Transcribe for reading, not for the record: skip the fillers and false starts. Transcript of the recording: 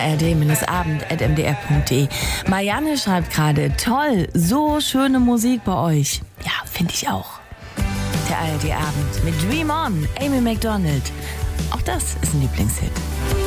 rd-abend@mdr.de. Marianne schreibt gerade, toll, so schöne Musik bei euch. Ja, finde ich auch. Der ARD Abend mit Dream On, Amy Macdonald. Auch das ist ein Lieblingshit.